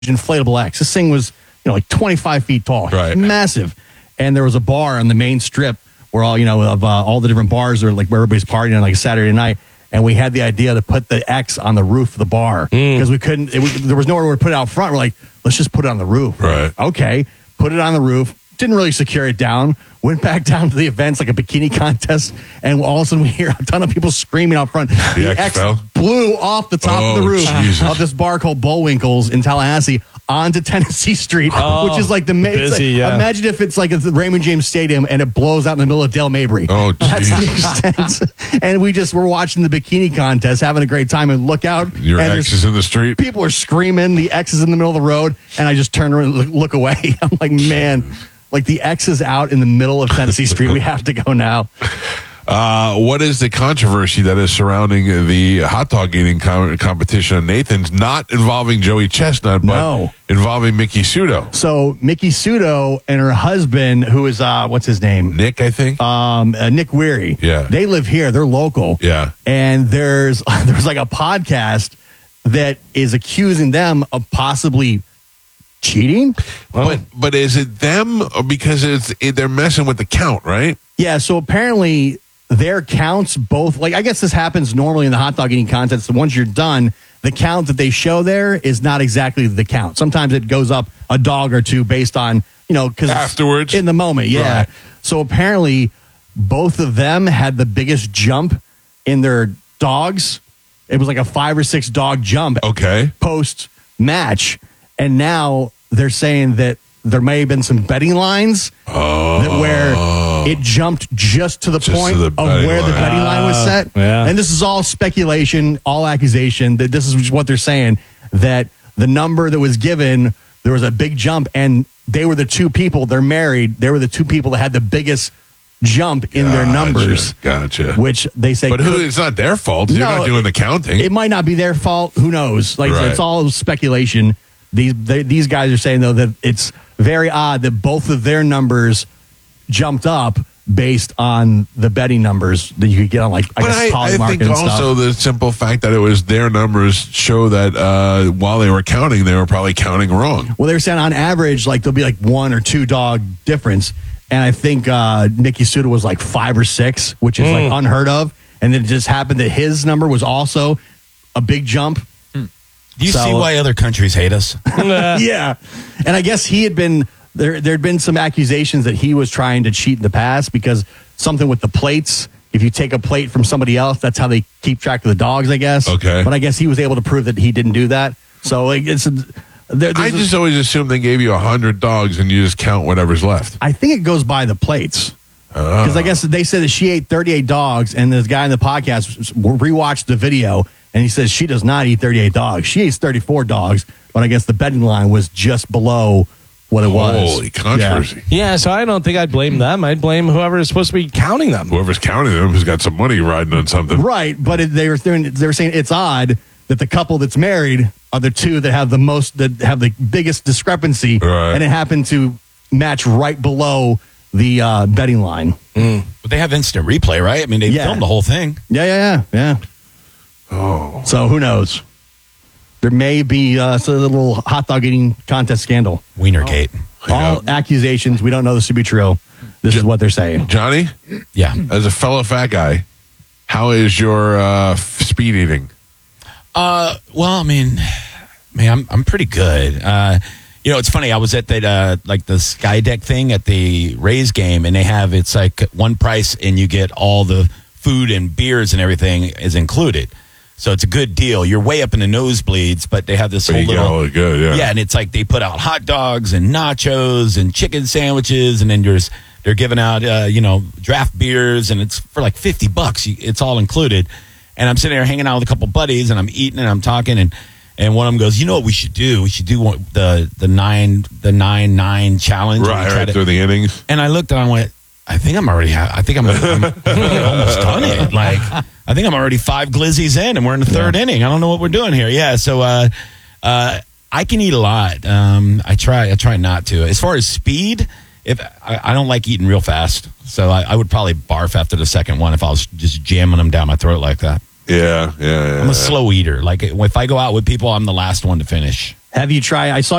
inflatable X. This thing was, like 25 feet tall, Right. massive. And there was a bar on the main strip where all, of all the different bars are like where everybody's partying on like a Saturday night. And we had the idea to put the X on the roof of the bar because we couldn't, there was nowhere to put it out front. We're like, let's just put it on the roof. Right. Okay. Put it on the roof. Didn't really secure it down. Went back down to the events like a bikini contest. And all of a sudden we hear a ton of people screaming out front. The X blew off the top of the roof of this bar called Bullwinkle's in Tallahassee onto Tennessee Street, which is like the busy, imagine if it's like the Raymond James Stadium and it blows out in the middle of Dale Mabry. Oh, that's the extent. And we're watching the bikini contest, having a great time, and look out. Your X is in the street. People are screaming. The X is in the middle of the road, and I just turn around and look away. I'm like, man, like the X is out in the middle of Tennessee Street. We have to go now. What is the controversy that is surrounding the hot dog eating competition on Nathan's, not involving Joey Chestnut, but involving Mickey Sudo? So Mickey Sudo and her husband, who is, what's his name? Nick, I think. Nick Weary. Yeah. They live here. They're local. Yeah. And there's like a podcast that is accusing them of possibly cheating. But is it them or because they're messing with the count, right? Yeah. So apparently their counts both, like, I guess this happens normally in the hot dog eating contest. So once you're done, the count that they show there is not exactly the count. Sometimes it goes up a dog or two based on, because afterwards in the moment. Yeah. Right. So apparently both of them had the biggest jump in their dogs. It was like a 5 or 6 dog jump. Okay. Post match. And now they're saying that there may have been some betting lines where it jumped just to the point of where the betting line was set. Yeah. And this is all speculation, all accusation, that this is what they're saying, that the number that was given, there was a big jump, and they were the two people, they're married, they were the two people that had the biggest jump in their numbers. Gotcha. Which they say... But it's not their fault. They're not doing the counting. It might not be their fault. Who knows? Like It's all speculation. These guys are saying, though, that it's very odd that both of their numbers jumped up based on the betting numbers that you could get on, like, I think also the simple fact that it was their numbers show that while they were counting, they were probably counting wrong. Well, they're saying on average, like, there'll be like 1 or 2 dog difference. And I think Nicky Suda was like 5 or 6, which is like unheard of. And then it just happened that his number was also a big jump. Do you see why other countries hate us? Yeah. And I guess he had been, there'd been some accusations that he was trying to cheat in the past because something with the plates, if you take a plate from somebody else, that's how they keep track of the dogs, I guess. Okay. But I guess he was able to prove that he didn't do that. So like, I just always assumed they gave you 100 dogs and you just count whatever's left. I think it goes by the plates. Because I guess they said that she ate 38 dogs, and this guy in the podcast rewatched the video, and he says she does not eat 38 dogs. She eats 34 dogs, but I guess the betting line was just below what it was. Holy controversy. Yeah, so I don't think I'd blame them. I'd blame whoever is supposed to be counting them. Whoever's counting them has got some money riding on something. Right, but they were saying it's odd that the couple that's married are the two that have the biggest discrepancy, and it happened to match right below the betting line. But they have instant replay, right? I mean, they filmed the whole thing. Yeah. Oh. So who knows? There may be a little hot dog eating contest scandal. Wienergate. All accusations. We don't know this to be true. This is what they're saying. Johnny? Yeah. As a fellow fat guy, how is your speed eating? Well, I mean, I'm pretty good. It's funny. I was at that like the Sky Deck thing at the Rays game, and it's like one price, and you get all the food and beers and everything is included. So it's a good deal. You're way up in the nosebleeds, but they have this whole little good, and it's like they put out hot dogs and nachos and chicken sandwiches, and then they're giving out draft beers, and it's for like $50. It's all included. And I'm sitting there hanging out with a couple buddies, and I'm eating and I'm talking, and one of them goes, "You know what we should do? We should do the 9-9 challenge." Right through the innings. And I looked and I went, I think I'm almost done it. Like, I think I'm already 5 glizzies in, and we're in the third inning. I don't know what we're doing here. Yeah, so I can eat a lot. I try not to. As far as speed, I don't like eating real fast, so I would probably barf after the second one if I was just jamming them down my throat like that. Yeah. I'm a slow eater. Like, if I go out with people, I'm the last one to finish. Have you tried? I saw